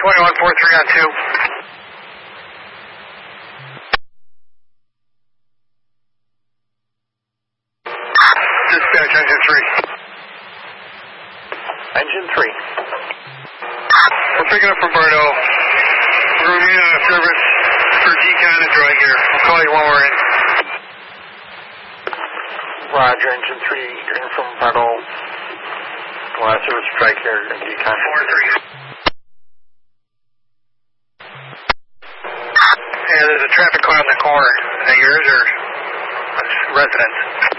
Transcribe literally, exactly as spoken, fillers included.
twenty-one four three on two. Dispatch, engine three. Engine three. We're picking up from Bordeaux. We're going to be on service for decon and dry gear. We'll call you when we're in. Roger, engine three, you're in from Bordeaux. Well, service for dry gear and decon. four three. Yeah, there's a traffic cloud in the corner. Is that yours or residents?